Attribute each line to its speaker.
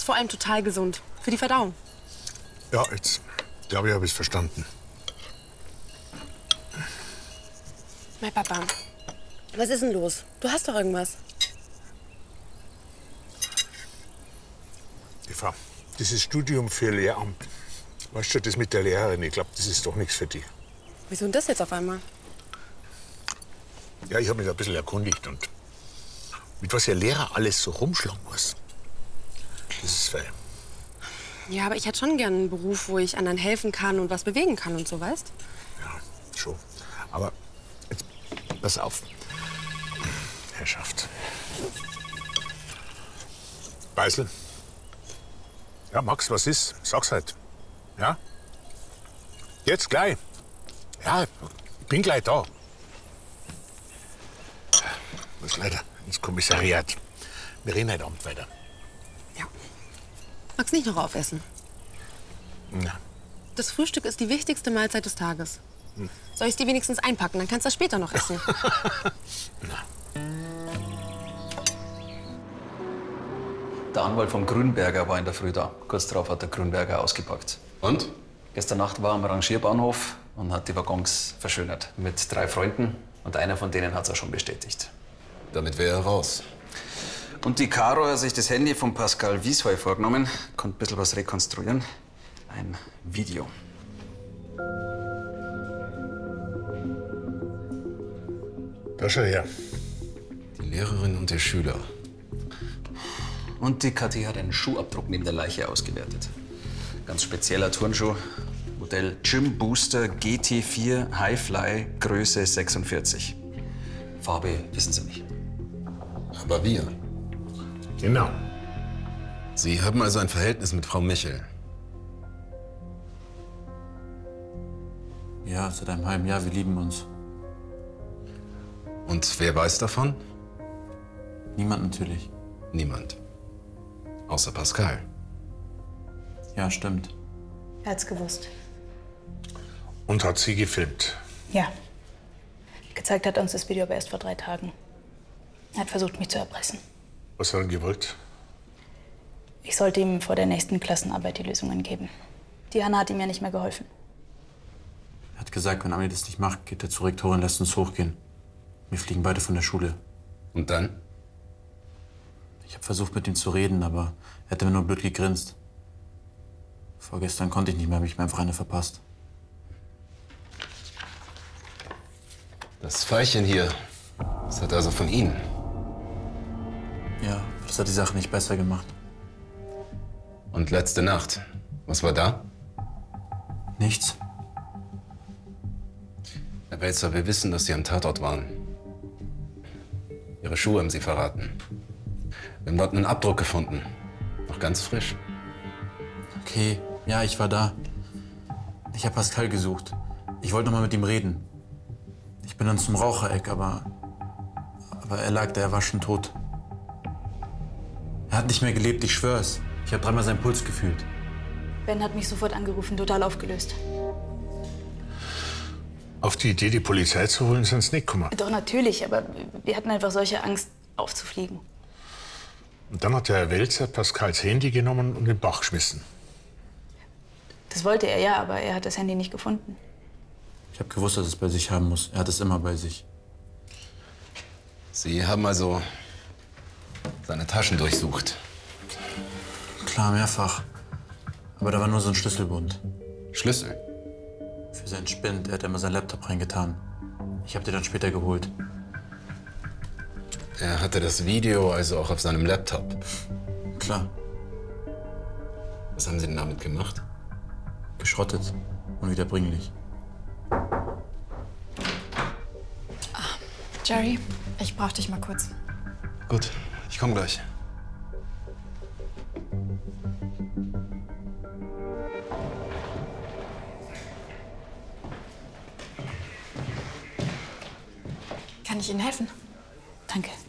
Speaker 1: vor allem total gesund. Für die Verdauung.
Speaker 2: Ja, jetzt glaube ich, habe ich es verstanden.
Speaker 1: Mein Papa, was ist denn los? Du hast doch irgendwas.
Speaker 2: Eva, dieses Studium für Lehramt. Weißt du, das mit der Lehrerin, ich glaube, das ist doch nichts für dich.
Speaker 1: Wieso denn das jetzt auf einmal?
Speaker 2: Ja, ich habe mich da ein bisschen erkundigt und mit was der Lehrer alles so rumschlagen muss. Das ist fein.
Speaker 1: Ja, aber ich hätte schon gern einen Beruf, wo ich anderen helfen kann und was bewegen kann und so, weißt?
Speaker 2: Ja, schon. Aber jetzt pass auf. Herrschaft. Beisel. Ja, Max, was ist? Sag's halt. Ja? Jetzt gleich. Ja, ich bin gleich da. Muss leider ins Kommissariat. Wir reden heute Abend weiter.
Speaker 1: Ja. Magst nicht noch aufessen?
Speaker 2: Na.
Speaker 1: Das Frühstück ist die wichtigste Mahlzeit des Tages. Soll ich es dir wenigstens einpacken? Dann kannst du das später noch essen.
Speaker 2: Na.
Speaker 3: Der Anwalt vom Grünberger war in der Früh da. Kurz darauf hat der Grünberger ausgepackt.
Speaker 4: Und?
Speaker 3: Gestern Nacht war er am Rangierbahnhof und hat die Waggons verschönert. Mit 3 Freunden. Und einer von denen hat es auch schon bestätigt.
Speaker 4: Damit wäre er raus.
Speaker 3: Und die Caro hat sich das Handy von Pascal Wiesheu vorgenommen. Konnte ein bisschen was rekonstruieren. Ein Video.
Speaker 2: Da schau her.
Speaker 4: Die Lehrerin und der Schüler.
Speaker 3: Und die Kathi hat einen Schuhabdruck neben der Leiche ausgewertet. Ganz spezieller Turnschuh. Modell Gym Booster GT4 Highfly, Größe 46. Farbe wissen Sie nicht.
Speaker 4: Aber wir.
Speaker 2: Genau.
Speaker 4: Sie haben also ein Verhältnis mit Frau Michel.
Speaker 5: Ja, seit einem halben Jahr. Wir lieben uns.
Speaker 4: Und wer weiß davon?
Speaker 5: Niemand natürlich.
Speaker 4: Niemand. Außer Pascal.
Speaker 5: Ja, stimmt.
Speaker 6: Er hat's gewusst.
Speaker 2: Und hat sie gefilmt.
Speaker 6: Ja. Gezeigt hat uns das Video aber erst vor 3 Tagen. Er hat versucht, mich zu erpressen.
Speaker 2: Was hat er gewollt?
Speaker 6: Ich sollte ihm vor der nächsten Klassenarbeit die Lösungen geben. Die Hanna hat ihm ja nicht mehr geholfen.
Speaker 5: Er hat gesagt, wenn Ami das nicht macht, geht er zur Rektorin, lässt uns hochgehen. Wir fliegen beide von der Schule.
Speaker 4: Und dann?
Speaker 5: Ich habe versucht, mit ihm zu reden, aber er hat mir nur blöd gegrinst. Vorgestern konnte ich nicht mehr, habe ich mir einfach eine verpasst.
Speaker 4: Das Pfeilchen hier, das hat also von Ihnen.
Speaker 5: Ja, das hat die Sache nicht besser gemacht.
Speaker 4: Und letzte Nacht, was war da?
Speaker 5: Nichts.
Speaker 4: Herr Welzer, wir wissen, dass Sie am Tatort waren. Ihre Schuhe haben Sie verraten. Wir haben dort einen Abdruck gefunden. Noch ganz frisch.
Speaker 5: Okay, ja, ich war da. Ich habe Pascal gesucht. Ich wollte noch mal mit ihm reden. Ich bin dann zum Rauchereck, aber er lag da, er war schon tot. Er hat nicht mehr gelebt, ich schwör's. Ich habe 3-mal seinen Puls gefühlt.
Speaker 6: Ben hat mich sofort angerufen, total aufgelöst.
Speaker 2: Auf die Idee, die Polizei zu holen, sind sie nicht gekommen.
Speaker 6: Doch, natürlich, aber wir hatten einfach solche Angst, aufzufliegen.
Speaker 2: Und dann hat der Herr Welzer Pascals Handy genommen und in den Bach geschmissen.
Speaker 6: Das wollte er ja, aber er hat das Handy nicht gefunden.
Speaker 5: Ich habe gewusst, dass er es bei sich haben muss. Er hat es immer bei sich.
Speaker 4: Sie haben also seine Taschen durchsucht.
Speaker 5: Klar, mehrfach. Aber da war nur so ein Schlüsselbund.
Speaker 4: Schlüssel?
Speaker 5: Für seinen Spind. Er hat immer seinen Laptop reingetan. Ich habe den dann später geholt.
Speaker 4: Er hatte das Video also auch auf seinem Laptop.
Speaker 5: Klar.
Speaker 4: Was haben Sie denn damit gemacht?
Speaker 5: Geschrottet. Unwiederbringlich.
Speaker 7: Jerry, ich brauch dich mal kurz.
Speaker 4: Gut, ich komme gleich.
Speaker 7: Kann ich Ihnen helfen?
Speaker 6: Danke.